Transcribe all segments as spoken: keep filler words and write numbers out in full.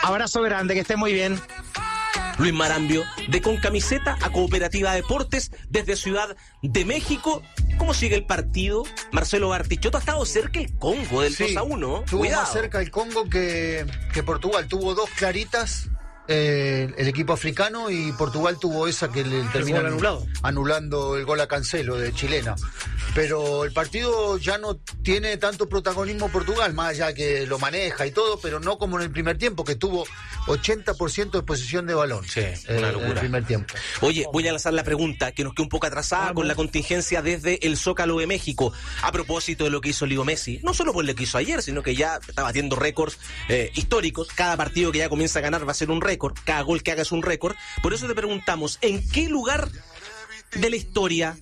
Abrazo grande, que esté muy bien. Luis Marambio, de Con Camiseta a Cooperativa Deportes, desde Ciudad de México. ¿Cómo sigue el partido? Marcelo Bartichotto ha estado cerca el Congo del sí, dos a uno. Estuvo Cuidado. más cerca el Congo que, que Portugal. Tuvo dos claritas eh, el equipo africano, y Portugal tuvo esa que le termina anulado. anulando el gol a Cancelo de chilena. Pero el partido ya no tiene tanto protagonismo Portugal, más allá que lo maneja y todo, pero no como en el primer tiempo, que tuvo ochenta por ciento de posesión de balón. Sí, eh, una locura. En el primer tiempo. Oye, voy a lanzar la pregunta, que nos quedó un poco atrasada con la contingencia desde el Zócalo de México, a propósito de lo que hizo Leo Messi. No solo por lo que hizo ayer, sino que ya está batiendo récords eh, históricos. Cada partido que ya comienza a ganar va a ser un récord. Cada gol que haga es un récord. Por eso te preguntamos, ¿en qué lugar de la historia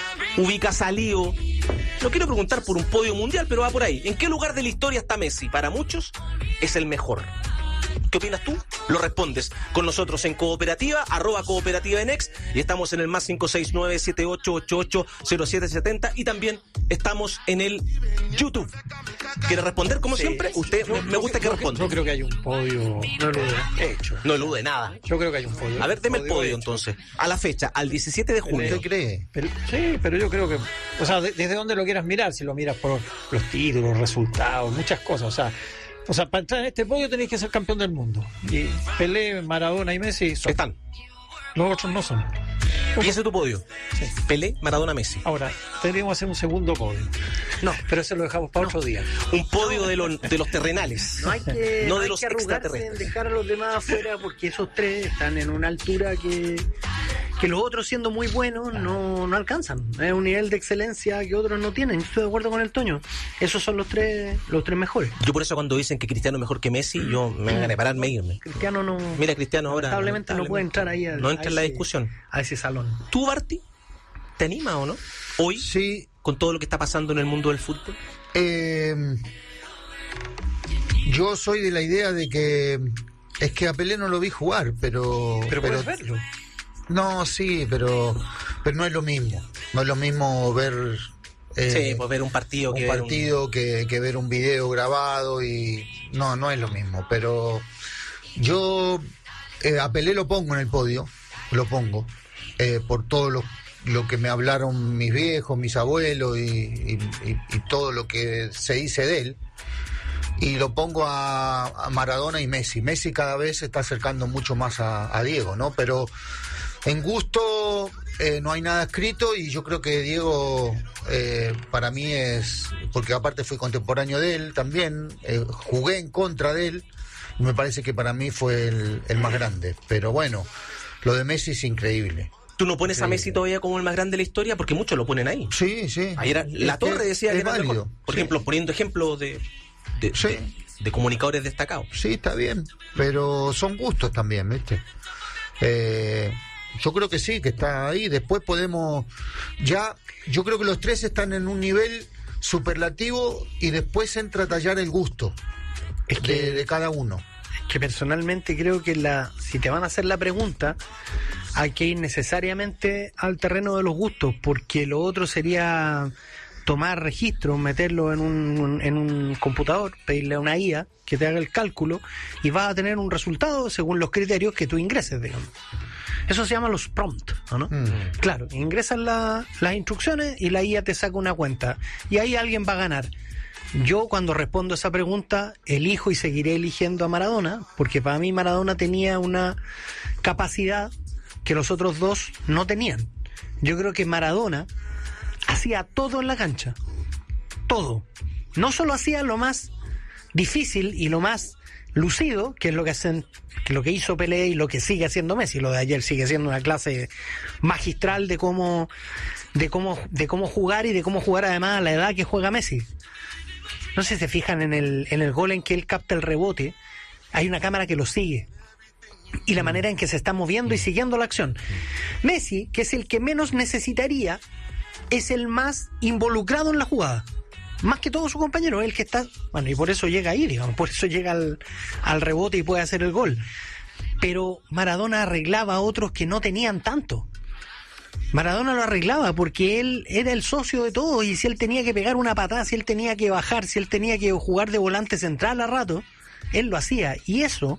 ubicas a Leo? No quiero preguntar por un podio mundial, pero va por ahí. ¿En qué lugar de la historia está Messi? Para muchos es el mejor. ¿Qué opinas tú? Lo respondes con nosotros en Cooperativa, arroba Cooperativa en X, y estamos en el más cinco seis nueve siete ocho ocho ocho cero siete siete cero, y también estamos en el YouTube. ¿Quiere responder como Sí. siempre? Usted Yo- me, me yo- gusta que yo- responda. Yo creo que hay un podio no elude, hecho. No elude nada. Yo creo que hay un podio. A ver, deme el podio hecho. entonces. A la fecha, al diecisiete de junio. ¿Usted cree? Pero, sí, pero yo creo que, o sea, de- desde donde lo quieras mirar, si lo miras por los títulos, resultados, muchas cosas, o sea, o sea, para entrar en este podio tenéis que ser campeón del mundo. Y Pelé, Maradona y Messi son. Están. Los otros no son. Y ese es tu podio. Sí. Pelé, Maradona, Messi. Ahora, tendríamos que hacer un segundo podio. No. Pero eso lo dejamos para otro día. Un podio de, lo- de los terrenales. No hay que, No no de hay los que arrugarse en extraterrestres. dejar a los demás afuera, porque esos tres están en una altura que, que los otros, siendo muy buenos, no, no alcanzan. Es un nivel de excelencia que otros no tienen. Estoy de acuerdo con el Toño. Esos son los tres los tres mejores. Yo por eso cuando dicen que Cristiano es mejor que Messi, yo me van a pararme e irme. Cristiano no. Mira, Cristiano ahora... lamentablemente no puede entrar ahí. al- No a entra en la ese- discusión. A ese salón. ¿Tú, Barty, te animas o no? Hoy, Sí. con todo lo que está pasando en el mundo del fútbol. Eh, yo soy de la idea de que es que a Pelé no lo vi jugar, pero Pero puedes verlo. no, sí, pero pero no es lo mismo. No es lo mismo ver eh, sí, pues ver un partido un que ver partido que, que ver un video grabado, y no, no es lo mismo. Pero yo eh, a Pelé lo pongo en el podio, lo pongo eh, por todo lo, lo que me hablaron mis viejos, mis abuelos y, y, y, y todo lo que se dice de él. Y lo pongo a, a Maradona y Messi. Messi cada vez se está acercando mucho más a, a Diego, ¿no? Pero en gusto eh, no hay nada escrito, y yo creo que Diego eh, para mí es, porque aparte fui contemporáneo de él también, eh, jugué en contra de él, y me parece que para mí fue el, el más grande. Pero bueno, lo de Messi es increíble. ¿Tú no pones a Sí. Messi todavía como el más grande de la historia? Porque muchos lo ponen ahí. Sí, sí. Ayer La Es Torre que decía es que era el válido. mejor. Por Sí. ejemplo, poniendo ejemplos de, de, Sí. de, de comunicadores destacados. Sí, está bien, pero son gustos también, ¿viste? Eh, yo creo que sí, que está ahí. Después podemos, ya, yo creo que los tres están en un nivel superlativo, y después entra a tallar el gusto Es que, de, de cada uno. que personalmente creo que la, si te van a hacer la pregunta, hay que ir necesariamente al terreno de los gustos, porque lo otro sería tomar registro, meterlo en un, en un computador, pedirle a una I A que te haga el cálculo, y vas a tener un resultado según los criterios que tú ingreses, digamos. Eso se llama los prompts, ¿no? Mm. Claro, ingresas la, las instrucciones y la I A te saca una cuenta, y ahí alguien va a ganar. Yo, cuando respondo esa pregunta, elijo y seguiré eligiendo a Maradona, porque para mí Maradona tenía una capacidad que los otros dos no tenían. Yo creo que Maradona hacía todo en la cancha, todo. No solo hacía lo más difícil y lo más lucido, que es lo que hacen, que lo que hizo Pelé y lo que sigue haciendo Messi. Lo de ayer sigue siendo una clase magistral de cómo, de cómo, de cómo jugar, y de cómo jugar además a la edad que juega Messi. No sé si se fijan en el, en el gol en que él capta el rebote, hay una cámara que lo sigue, y la manera en que se está moviendo y siguiendo la acción. Messi, que es el que menos necesitaría, es el más involucrado en la jugada, más que todo su compañero, el que está, bueno, y por eso llega ahí, digamos, por eso llega al, al rebote y puede hacer el gol. Pero Maradona arreglaba a otros que no tenían tanto. Maradona lo arreglaba porque él era el socio de todo, y si él tenía que pegar una patada, si él tenía que bajar, si él tenía que jugar de volante central a rato, él lo hacía. Y eso